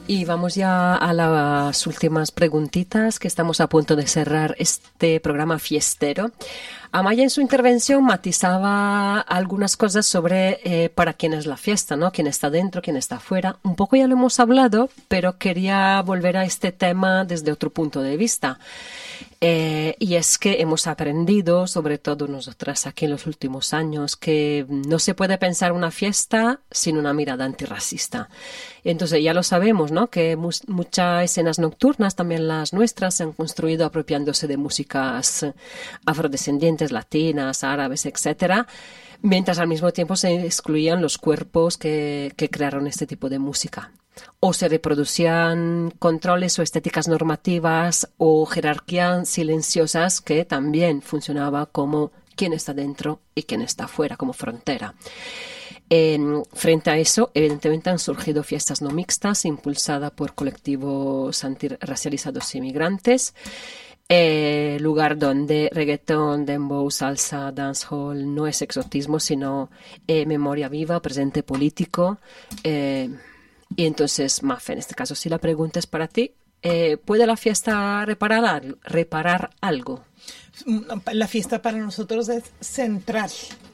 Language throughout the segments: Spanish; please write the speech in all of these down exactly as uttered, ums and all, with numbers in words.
Y vamos ya a las últimas preguntitas, que estamos a punto de cerrar este programa fiestero. Amaya en su intervención matizaba algunas cosas sobre eh, para quién es la fiesta, ¿no? Quién está dentro, quién está afuera. Un poco ya lo hemos hablado, pero quería volver a este tema desde otro punto de vista. Eh, y es que hemos aprendido, sobre todo nosotras aquí en los últimos años, que no se puede pensar una fiesta sin una mirada antirracista. Entonces ya lo sabemos, ¿no? Que mu- muchas escenas nocturnas, también las nuestras, se han construido apropiándose de músicas afrodescendientes, latinas, árabes, etcétera, mientras al mismo tiempo se excluían los cuerpos que, que crearon este tipo de música. O se reproducían controles o estéticas normativas o jerarquías silenciosas que también funcionaba como quién está dentro y quién está afuera, como frontera. Eh, frente a eso, evidentemente han surgido fiestas no mixtas impulsadas por colectivos antirracializados y migrantes. Eh, lugar donde reggaetón, dembow, salsa, dancehall no es exotismo, sino eh, memoria viva, presente político. Eh, y entonces, Mafe, en este caso, si la pregunta es para ti, eh, ¿puede la fiesta reparar, al- reparar algo? La fiesta para nosotros es central.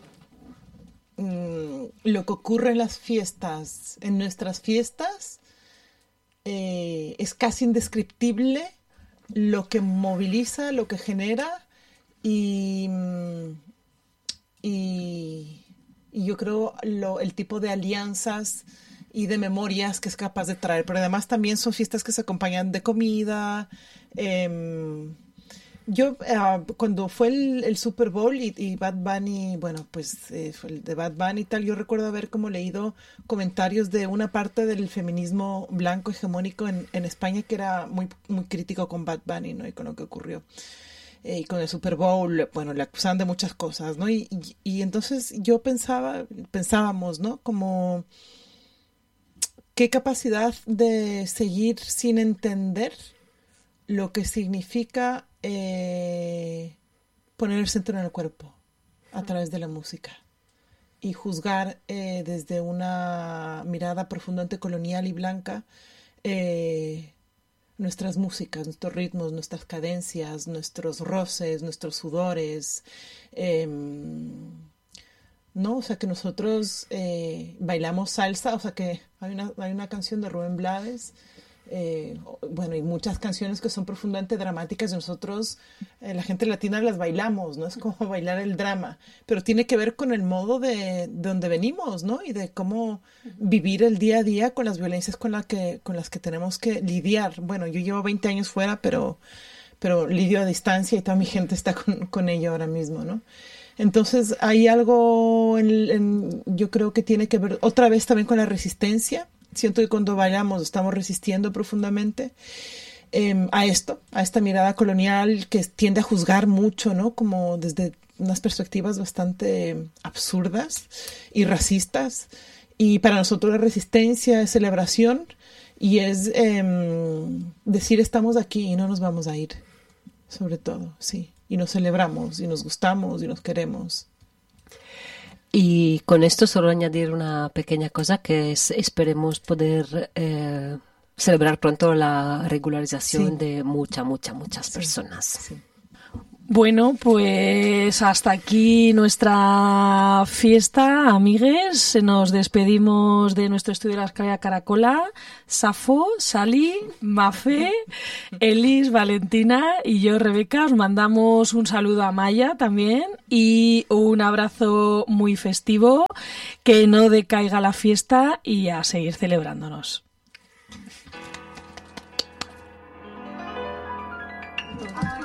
Mm, Lo que ocurre en las fiestas, en nuestras fiestas, eh, es casi indescriptible lo que moviliza, lo que genera y, mm, y, y yo creo lo, el tipo de alianzas y de memorias que es capaz de traer. Pero además también son fiestas que se acompañan de comida. em, Yo, ah, cuando fue el, el Super Bowl y, y Bad Bunny, bueno, pues eh, fue el de Bad Bunny y tal, yo recuerdo haber como leído comentarios de una parte del feminismo blanco hegemónico en, en España que era muy, muy crítico con Bad Bunny, ¿no? Y con lo que ocurrió. Eh, y con el Super Bowl, bueno, le acusaban de muchas cosas, ¿no? Y, y, y entonces yo pensaba, pensábamos, ¿no? Como qué capacidad de seguir sin entender lo que significa eh, poner el centro en el cuerpo a través de la música y juzgar eh, desde una mirada profundamente colonial y blanca eh, nuestras músicas, nuestros ritmos, nuestras cadencias, nuestros roces, nuestros sudores. Eh, ¿no? O sea, que nosotros eh, bailamos salsa, o sea, que hay una, hay una canción de Rubén Blades, eh, bueno, y muchas canciones que son profundamente dramáticas y nosotros, eh, la gente latina las bailamos, ¿no? Es como bailar el drama, pero tiene que ver con el modo de, de donde venimos, ¿no? Y de cómo vivir el día a día con las violencias con, la que, con las que tenemos que lidiar. Bueno, yo llevo veinte años fuera, pero, pero lidio a distancia y toda mi gente está con, con ello ahora mismo, ¿no? Entonces hay algo, en, en, yo creo que tiene que ver otra vez también con la resistencia. Siento que cuando bailamos estamos resistiendo profundamente eh, a esto, a esta mirada colonial que tiende a juzgar mucho, ¿no? Como desde unas perspectivas bastante absurdas y racistas. Y para nosotros la resistencia es celebración y es eh, decir estamos aquí y no nos vamos a ir, sobre todo, sí. Y nos celebramos, y nos gustamos, y nos queremos. Y con esto solo añadir una pequeña cosa que es, esperemos poder eh, celebrar pronto la regularización Sí. de muchas, muchas, muchas Sí, personas. sí. Bueno, pues hasta aquí nuestra fiesta, amigues. Nos despedimos de nuestro estudio de la Escalera Caracola. Safo, Sally, Mafe, Elis, Valentina y yo, Rebeca. Os mandamos un saludo a Maya también y un abrazo muy festivo. Que no decaiga la fiesta y a seguir celebrándonos. Thank you.